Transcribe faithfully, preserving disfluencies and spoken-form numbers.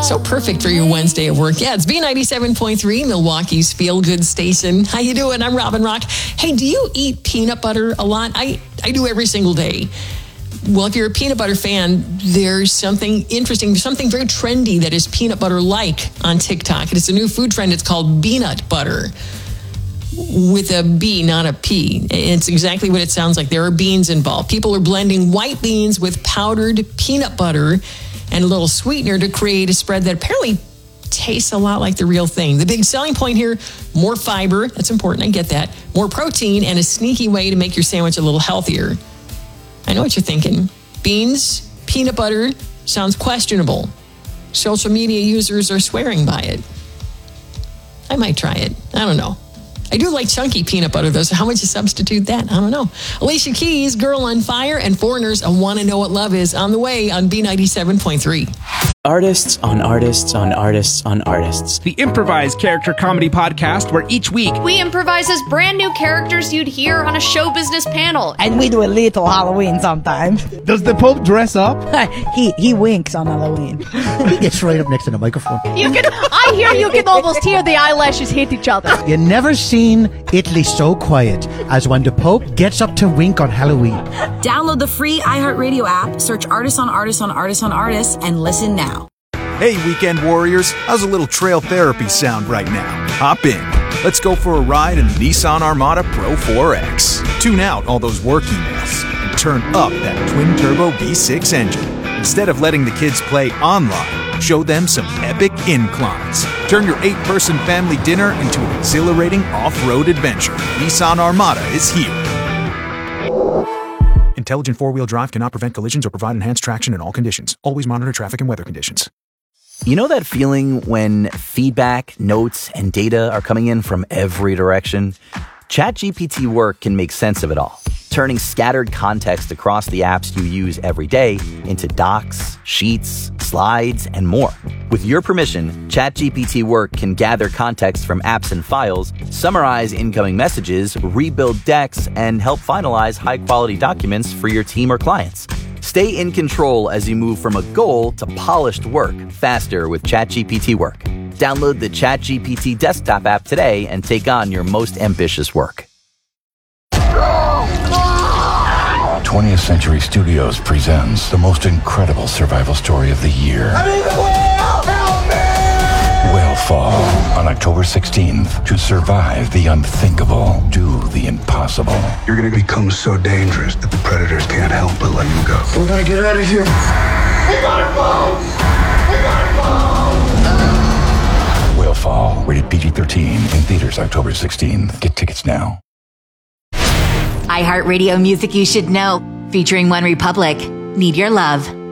So perfect for your Wednesday at work. Yeah, it's B ninety-seven point three, Milwaukee's feel-good station. How you doing? I'm Robin Rock. Hey, do you eat peanut butter a lot? I, I do every single day. Well, if you're a peanut butter fan, there's something interesting, something very trendy that is peanut butter-like on TikTok. It's a new food trend. It's called Beanut Butter. With a B, not a P. It's exactly what it sounds like. There are beans involved. People are blending white beans with powdered peanut butter and a little sweetener to create a spread that apparently tastes a lot like the real thing. The big selling point here, more fiber. That's important. I get that. More protein and a sneaky way to make your sandwich a little healthier. I know what you're thinking. Beans, peanut butter, sounds questionable. Social media users are swearing by it. I might try it. I don't know. I do like chunky peanut butter, though, so how would you substitute that? I don't know. Alicia Keys, Girl on Fire, and Foreigners, I Want to Know What Love Is, on the way on B ninety-seven point three. Artists on artists on artists on artists. The improvised character comedy podcast where each week we improvise as brand new characters you'd hear on a show business panel. And we do a little Halloween sometimes. Does the Pope dress up? he he winks on Halloween. He gets right up next to the microphone. You can, I hear you can almost hear the eyelashes hit each other. You never seen Italy so quiet as when the Pope gets up to wink on Halloween. Download the free iHeartRadio app, search Artists on Artists on Artists on Artists, and listen now. Hey, weekend warriors, how's a little trail therapy sound right now? Hop in. Let's go for a ride in the Nissan Armada Pro four X. Tune out all those work emails and turn up that twin-turbo V six engine. Instead of letting the kids play online, show them some epic inclines. Turn your eight-person family dinner into an exhilarating off-road adventure. Nissan Armada is here. Intelligent four-wheel drive cannot prevent collisions or provide enhanced traction in all conditions. Always monitor traffic and weather conditions. You know that feeling when feedback, notes, and data are coming in from every direction? ChatGPT Work can make sense of it all, turning scattered context across the apps you use every day into docs, sheets, slides, and more. With your permission, ChatGPT Work can gather context from apps and files, summarize incoming messages, rebuild decks, and help finalize high-quality documents for your team or clients. Stay in control as you move from a goal to polished work faster with ChatGPT Work. Download the ChatGPT desktop app today and take on your most ambitious work. twentieth Century Studios presents the most incredible survival story of the year. I'm in the whale! Help me! Whalefall on October sixteenth. To survive the unthinkable, do the impossible. You're going to become so dangerous that the predators can't help but let you go. We're going to get out of here. We got it, folks! We got it, folks! Whalefall, rated P G thirteen, in theaters October sixteenth. Get tickets now. iHeartRadio music you should know, featuring One Republic. Need Your Love.